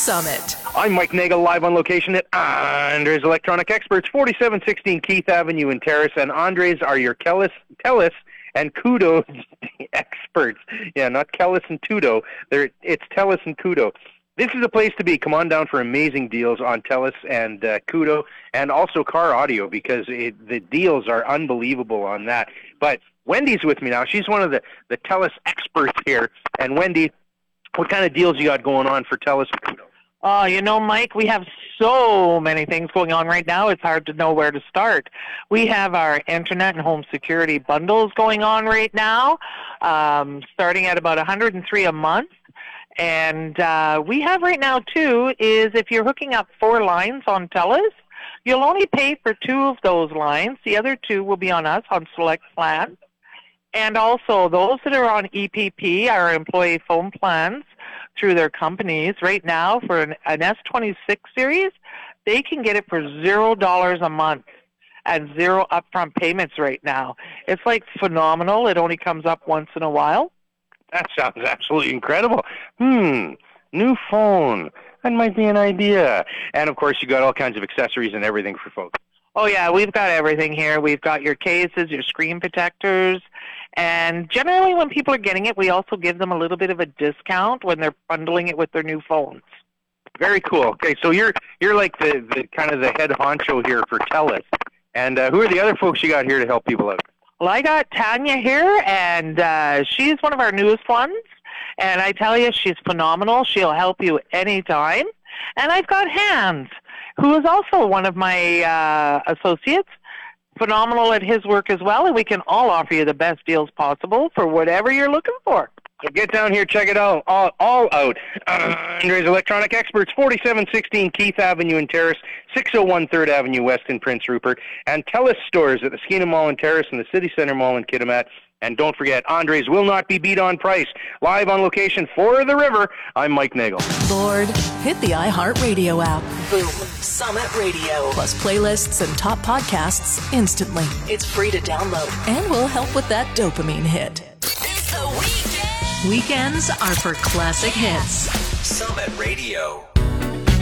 Summit. I'm Mike Nagel, live on location at Andres Electronic Experts, 4716 Keith Avenue in Terrace. And Andres are your TELUS and Koodo experts. Yeah, not TELUS and Tudo. It's TELUS and Koodo. This is a place to be. Come on down for amazing deals on TELUS and Koodo, and also car audio, because the deals are unbelievable on that. But Wendy's with me now. She's one of the TELUS experts here. And Wendy, what kind of deals you got going on for TELUS and Koodo? Mike, we have so many things going on right now, it's hard to know where to start. We have our internet and home security bundles going on right now, starting at about $103 a month. And we have right now, too, is if you're hooking up 4 lines on TELUS, you'll only pay for 2 of those lines. The other 2 will be on us on select plans. And also, those that are on EPP, our employee phone plans, through their companies, right now for an S26 series, they can get it for $0 a month and 0 upfront payments right now. It's like phenomenal. It only comes up once in a while. That sounds absolutely incredible. New phone. That might be an idea. And, of course, you got all kinds of accessories and everything for folks. Oh, yeah, we've got everything here. We've got your cases, your screen protectors, and generally when people are getting it, we also give them a little bit of a discount when they're bundling it with their new phones. Very cool. Okay, so you're like the kind of the head honcho here for TELUS. And who are the other folks you got here to help people out? Well, I got Tanya here, and she's one of our newest ones. And I tell you, she's phenomenal. She'll help you anytime. And I've got Hans, who is also one of my associates, phenomenal at his work as well, and we can all offer you the best deals possible for whatever you're looking for. So get down here, check it all out. Andres Electronic Experts, 4716 Keith Avenue in Terrace, 601 3rd Avenue West in Prince Rupert, and TELUS stores at the Skeena Mall in Terrace and the City Center Mall in Kitimat. And don't forget, Andres will not be beat on price. Live on location for the river, I'm Mike Nagel. Bored? Hit the iHeartRadio app. Boom. Summit Radio. Plus playlists and top podcasts instantly. It's free to download. And we'll help with that dopamine hit. It's the weekend. Weekends are for classic hits. Summit Radio.